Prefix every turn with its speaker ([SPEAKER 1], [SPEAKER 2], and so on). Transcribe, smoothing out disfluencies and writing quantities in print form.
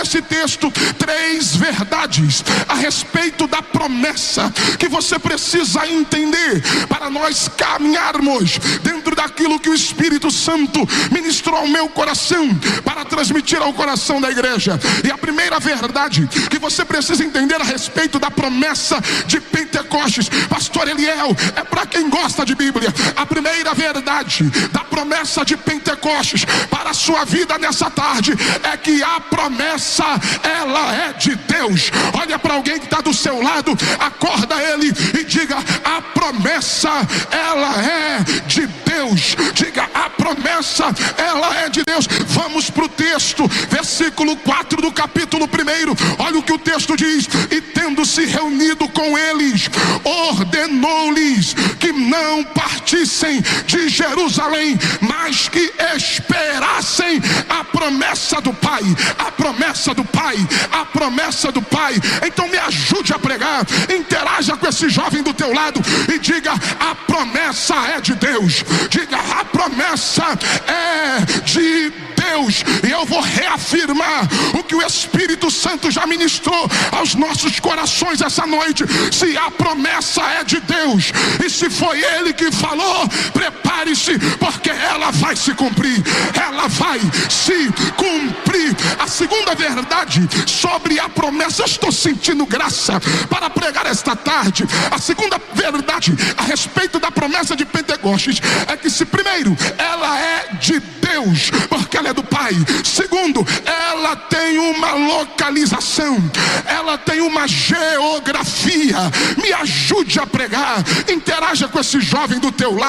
[SPEAKER 1] nesse texto 3 verdades a respeito da promessa que você precisa entender para nós caminharmos dentro daquilo que o Espírito Santo ministrou ao meu coração para transmitir ao coração da igreja. E a primeira verdade que você precisa entender a respeito da promessa de Pentecostes, pastor Eliel, é para quem gosta de Bíblia. A primeira verdade da promessa de Pentecostes para a sua vida nessa tarde é que a promessa, ela é de Deus. Olha para alguém que está do seu lado, acorda ele e diga: a promessa, ela é de Deus. Diga: a promessa, ela é de Deus. Vamos para o texto, versículo 4 do capítulo 1. Olha o que o texto diz: e tendo-se reunido com eles, ordenou-lhes que não partissem de Jerusalém, mas que esperassem a promessa do Pai. A promessa do Pai, a promessa do Pai. Então me ajude a pregar, interaja com esse jovem do teu lado e diga: a promessa é de Deus. Diga: a promessa é de Deus. E eu vou reafirmar o que o Espírito Santo já ministrou aos nossos corações essa noite. Se a promessa é de Deus, e se foi Ele que falou, prepare-se, porque ela vai se cumprir. Ela vai se cumprir. A segunda verdade sobre a promessa, eu estou sentindo graça para pregar esta tarde. A segunda verdade a respeito da promessa de Pentecostes é que, se primeiro, ela é de Deus, porque ela é do Pai. Segundo, ela tem uma localização, ela tem uma geografia. Me ajude a pregar, interaja com esse jovem do teu lado.